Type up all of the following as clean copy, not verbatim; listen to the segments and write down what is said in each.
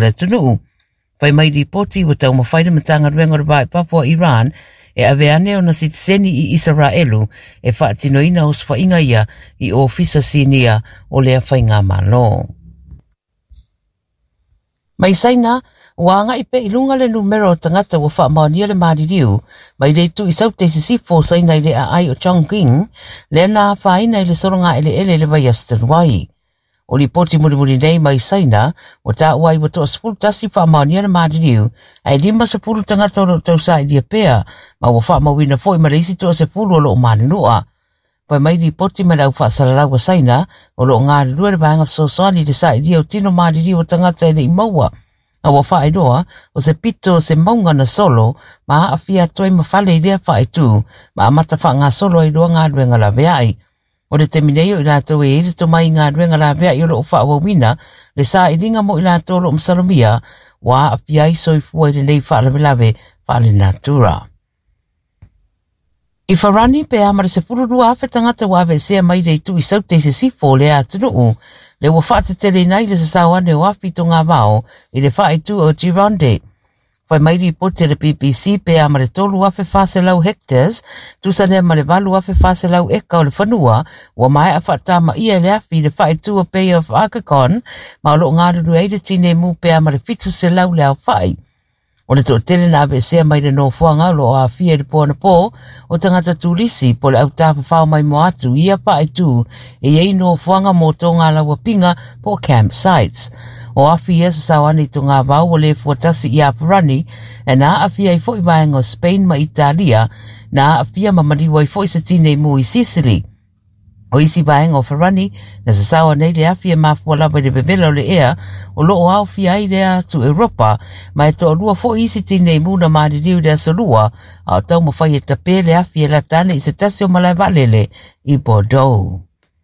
le tunu. Pai mai ripoti wa tau mawhaida matanga ruenga rabai Papua Iran e aveane o na sitiseni I Israelu e whaatinoina o swainga ia I ofisa sinia o lea whainga malo. Mai saina, wanga I pe ilunga le numero o tangata wa wha maonia le maririu, mai reitu I saute sisifo saina ile a ai o Chongqing, le na whaina ile soronga ele le vai astanuai. O ripoti muri nei mai saina, o ta uai wa toa sepulu tasi wha maonia le maririu, ai 5 tangata o tau sa I dia pea, ma wa wha mawina foi ma reisi toa sepulu o lo maninua. Pai mai ripoti mai lau wha sararau wa saina, o lo ngāri rua le bahanga sosoani de sa I dia o tino maririu o tangata ele I maua, a wa wha iroa, o se pito o se maunga na solo, ma a fia toi mawhale I rea wha I tu, ma a mata wha ngā solo I roa ngā ruenga la veai. O le temineo I rātou e irito mai ngā ruenga la veai o lo wha wawina, le sa I ringa mo I rātou lo msalomia, wa a fia I soifua I le nei wha lave wha le natura. I wharani pe amara se pururua awhe tangata wa awe sea mai rei tu I saute se sifo le atunuu, le wa whaatetele nei le sasawane o awhito ngā wao I le whaitu o Gironde. Whai mai ripote le BBC pe amare tolu awhe whaselau hectares, tusane amare walu awhe whaselau eka o le whanua, wa mai a whaatama ia le awhi le whaitu o Bay of Agakon, ma o lo ngāruru eide tine mu pe amare fitu se lau le au whai. O le tō tele na awe sea mai le no fuanga lo a fia le pōna pō o tangata tūrisi po le au tāpa whao mai mo atu ia pa I tū e ei no fuanga mo tō ngā laua pinga po campsites. O a fia sa sawane tō ngā wau o le fuatasi I Aparani e nā a fia I fo I vaenga o Spain ma Italia nā a fia ma mariwa I fo I sa tine mu I Sicily. O isi vaenga o Farani na sa sawa nei le afia mafua lawa le bevela o le ea o lo o au fia I lea tu Europa ma e to rua fo isi tine muna maaririu lea solua au tau mawhai e tape le afia la tane I se tasio malai valele I Bordeaux.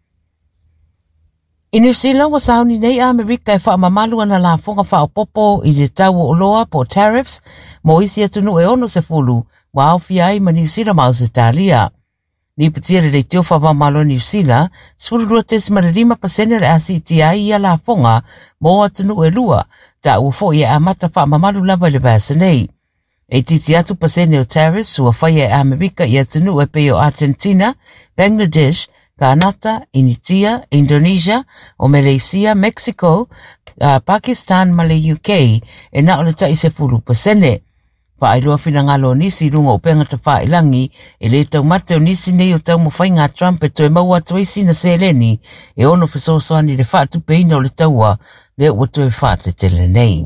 I New Zealand wa sauni nei Amerika e wha mamalu ana la fonga wha o popo I le tau o loa po tariffs mo isi atunu e ono se fulu wa au fia I ma New Zealand ma Australia. Ni patia le teo wha malo New Zealand, sfururua tesi ma le 5% le ACTI ia la fonga mo atunu e lua, ta ua fo ia amata wha mamalu lava le vasa nei. E titi atu pasene o tariffs ua whaia e Amerika I atunu e peo Argentina, Bangladesh, Kanata, Initia, Indonesia, o Malaysia, Mexico, Pakistan ma le UK, e na o le tai se furu pasene. Pa ai loa whina ngalo nisi runga o penga ta whailangi e le tau mate o nisi nei o tau mo whainga Trump e toe maua tuaisi na seleni e ono whasosoani le whaatu peina o le taua le ua toe whaate tele nei.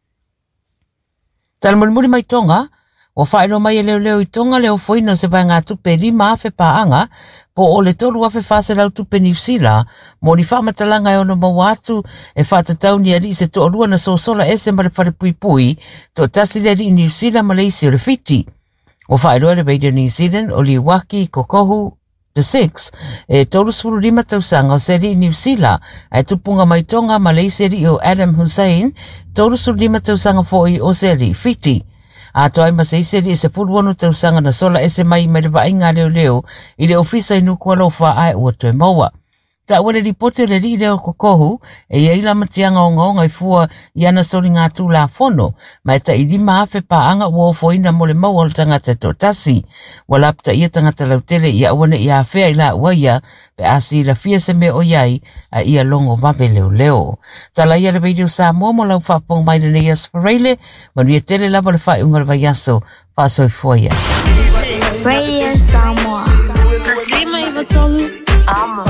Tala murimuri mai tonga, o whaero mai e leo I tonga leo whaina se vai ngā tupe 5 awhe paanga po o le tolu awhe whaselau tupe New Zealand mo ni whamatalanga e ono mau atu e whatatau ni ari se to rua na sosola ese mare whare pui pui to tasi le ari New Zealand Malaysia o le fiti. O whaero e le Radio New Zealand o li waki kokohu the 6 e tolu suru 5 tausanga o se ri New Zealand e tupunga mai tonga Malaysia ri o Adam Hussein tolu suru 5 tausanga foi o se ri fiti. A toai maseise li se puluanu tausanga na sola ese mai le vainga leo I le ofisa inu kualo wha ai ua toe maua. Ta ua le ripote le ri leo kokohu e ila matianga o ngaonga I fua I ana soli ngā tū la fono mai ta I 5 awhe paanga ua ofoina mo le maua o tangata to tasi. Walapta ia tangata lautele ia uane ia awhea ila uaia pe asi la fia se me o iai a ia longo vave leo. Tala ia le video sa mua mo lau whapong mai le nei aspareile manuia tele lava le whai unga le vaiaso whasoi fuaia. Radio Samoa. Taslima Iwatomi. Amo.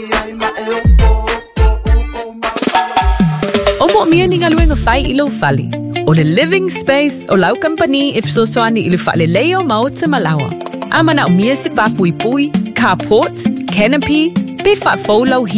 Omo mia ni ngaluenga whai ilo whali. O le living space o lau company if so soani ilu whale leo maota malawa. Amana o mia se pa pui pui, carport, canopy, pe wha faulau